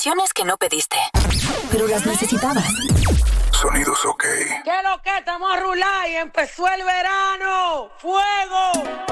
canciones que no pediste, pero las necesitabas. Sonidos OK. ¿Qué es lo que? Estamos a rular y empezó el verano. ¡Fuego!